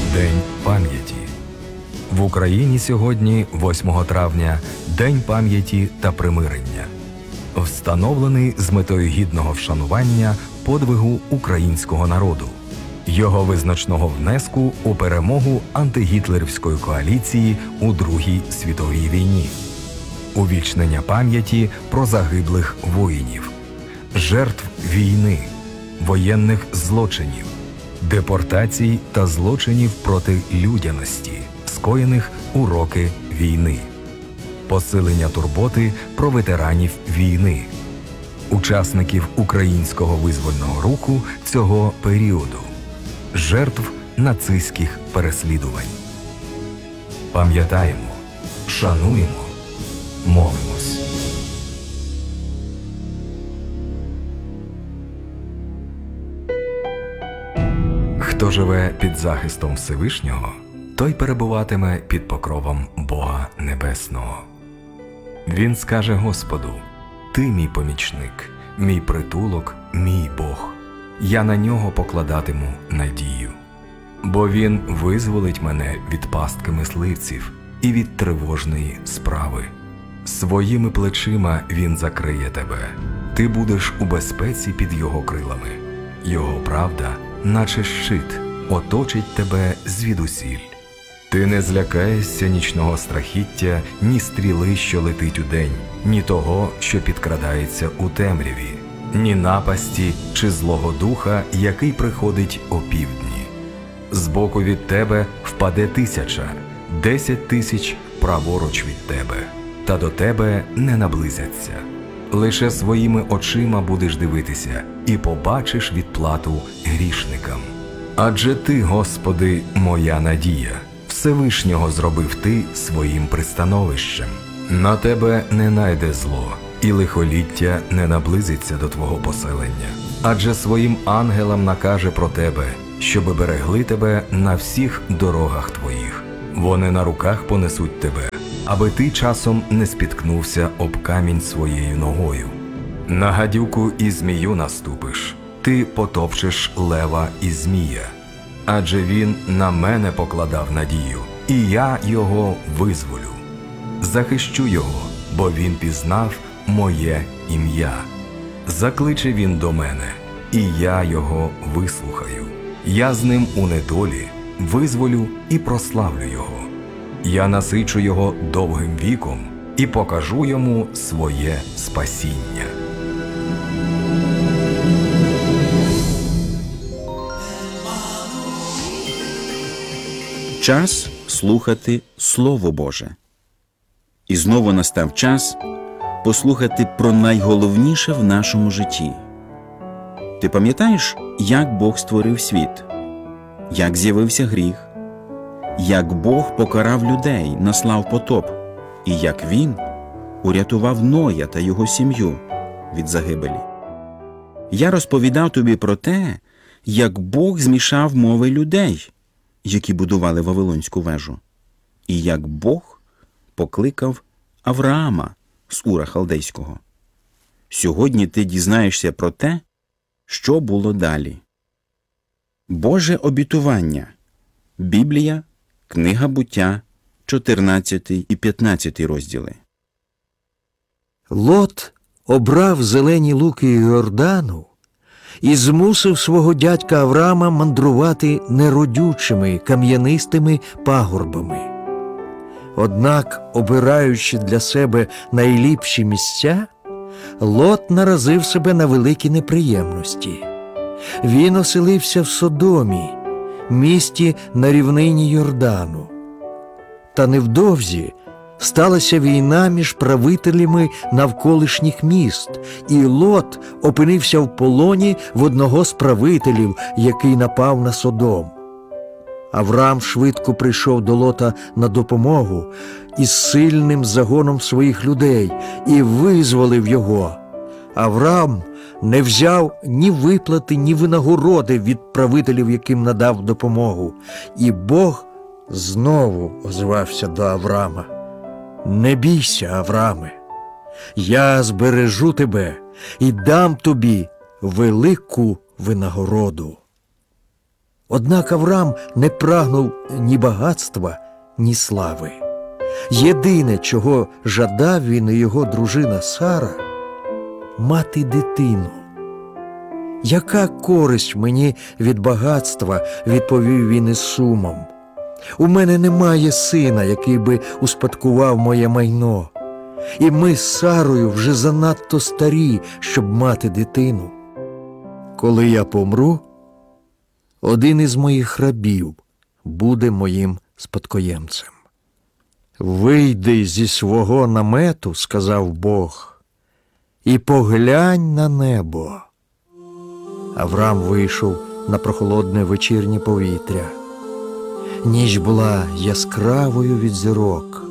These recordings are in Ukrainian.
День пам'яті. В Україні сьогодні, 8 травня, День пам'яті та примирення. Встановлений з метою гідного вшанування подвигу українського народу, його визначного внеску у перемогу антигітлерівської коаліції у Другій світовій війні, увічнення пам'яті про загиблих воїнів, жертв війни, воєнних злочинів, депортацій та злочинів проти людяності, скоєних у роки війни, посилення турботи про ветеранів війни, учасників українського визвольного руху цього періоду, жертв нацистських переслідувань. Пам'ятаємо, шануємо, молимось. Хто живе під захистом Всевишнього, той перебуватиме під покровом Бога Небесного. Він скаже Господу: «Ти мій помічник, мій притулок, мій Бог. Я на нього покладатиму надію. Бо він визволить мене від пастки мисливців і від тривожної справи. Своїми плечима він закриє тебе. Ти будеш у безпеці під його крилами. Його правда, наче щит, оточить тебе звідусіль. Ти не злякаєшся нічного страхіття, ні стріли, що летить удень, ні того, що підкрадається у темряві, ні напасті чи злого духа, який приходить опівдні. Збоку від тебе впаде 1000, 10 000 праворуч від тебе, та до тебе не наблизяться. Лише своїми очима будеш дивитися і побачиш відплату грішникам. Адже ти, Господи, моя надія, Всевишнього зробив ти своїм пристановищем. На тебе не найде зло, і лихоліття не наблизиться до твого поселення. Адже своїм ангелам накаже про тебе, щоби берегли тебе на всіх дорогах твоїх. Вони на руках понесуть тебе, аби ти часом не спіткнувся об камінь своєю ногою. На гадюку і змію наступиш, ти потопчеш лева і змія. Адже він на мене покладав надію, і я його визволю. Захищу його, бо він пізнав моє ім'я. Закличе він до мене, і я його вислухаю. Я з ним у недолі визволю і прославлю його. Я насичу його довгим віком і покажу йому своє спасіння. Час слухати Слово Боже. І знову настав час послухати про найголовніше в нашому житті. Ти пам'ятаєш, як Бог створив світ? Як з'явився гріх? Як Бог покарав людей, наслав потоп? І як Він урятував Ноя та його сім'ю від загибелі? Я розповідав тобі про те, як Бог змішав мови людей, які будували Вавилонську вежу, і як Бог покликав Авраама з Ура Халдейського. Сьогодні ти дізнаєшся про те, що було далі. Боже обітування. Біблія, Книга Буття, 14 і 15 розділи. Лот обрав зелені луки Йордану і змусив свого дядька Авраама мандрувати неродючими кам'янистими пагорбами. Однак, обираючи для себе найліпші місця, Лот наразив себе на великі неприємності. Він оселився в Содомі, місті на рівнині Йордану. Та невдовзі сталася війна між правителями навколишніх міст, і Лот опинився в полоні в одного з правителів, який напав на Содом. Авраам швидко прийшов до Лота на допомогу із сильним загоном своїх людей і визволив його. Авраам не взяв ні виплати, ні винагороди від правителів, яким надав допомогу. І Бог знову озвався до Авраама: «Не бійся, Аврааме, я збережу тебе і дам тобі велику винагороду». Однак Авраам не прагнув ні багатства, ні слави. Єдине, чого жадав він і його дружина Сара – мати дитину. «Яка користь мені від багатства?» – відповів він із сумом. «У мене немає сина, який би успадкував моє майно. І ми з Сарою вже занадто старі, щоб мати дитину. Коли я помру, один із моїх рабів буде моїм спадкоємцем». «Вийди зі свого намету, – сказав Бог, – і поглянь на небо». Авраам вийшов на прохолодне вечірнє повітря. Ніч була яскравою від зірок.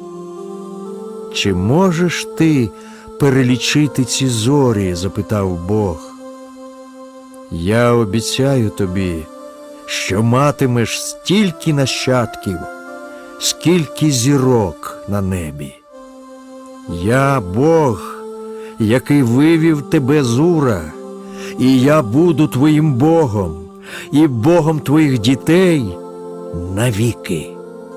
«Чи можеш ти перелічити ці зорі?» – запитав Бог. «Я обіцяю тобі, що матимеш стільки нащадків, скільки зірок на небі. Я Бог, який вивів тебе з Ура, і я буду твоїм Богом, і Богом твоїх дітей навіки.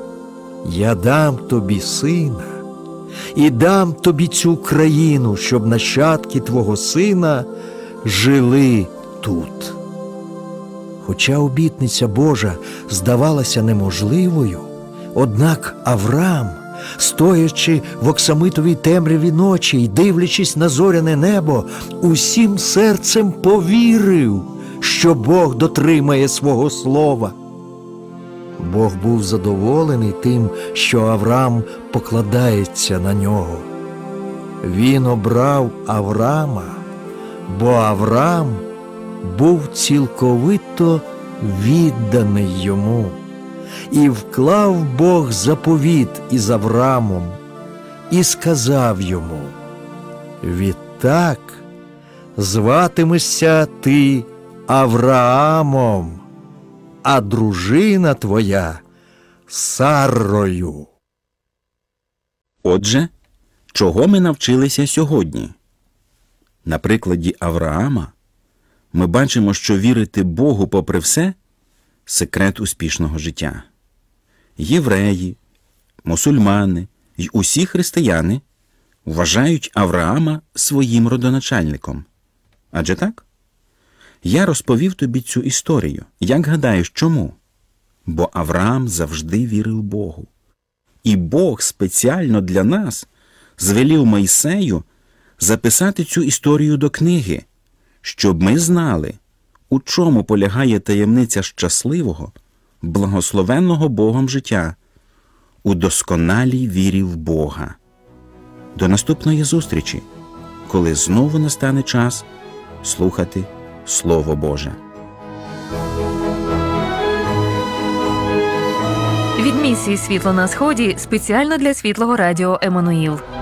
Я дам тобі сина, і дам тобі цю країну, щоб нащадки твого сина жили тут». Хоча обітниця Божа здавалася неможливою, однак Авраам, стоячи в оксамитовій темряві ночі й дивлячись на зоряне небо, усім серцем повірив, що Бог дотримає свого слова. Бог був задоволений тим, що Авраам покладається на нього. Він обрав Авраама, бо Авраам був цілковито відданий йому. І вклав Бог заповіт із Авраамом і сказав йому: «Відтак зватимешся ти Авраамом, а дружина твоя Саррою». Отже, чого ми навчилися сьогодні? На прикладі Авраама ми бачимо, що вірити Богу попри все – секрет успішного життя. Євреї, мусульмани й усі християни вважають Авраама своїм родоначальником. Адже так? Я розповів тобі цю історію. Як гадаєш, чому? Бо Авраам завжди вірив Богу. І Бог спеціально для нас звелів Мойсею записати цю історію до книги, щоб ми знали, у чому полягає таємниця щасливого, благословенного Богом життя, у досконалій вірі в Бога. До наступної зустрічі, коли знову настане час слухати Слово Боже. Від місії «Світло на сході» спеціально для Світлого Радіо Еммануїл.